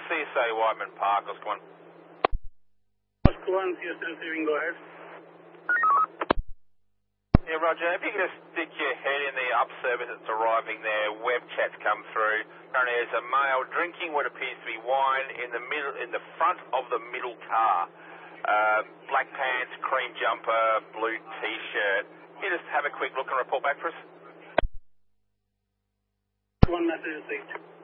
CSA Whiteman Park, Oscar 1. Oscar 1, CSA receiving, go ahead. Yeah, Roger, if you could just stick your head in the up service that's arriving there, web chat's come through. Apparently there's a male drinking what appears to be wine in the front of the middle car. Black pants, cream jumper, blue t-shirt. Can you just have a quick look and report back for us? One message received.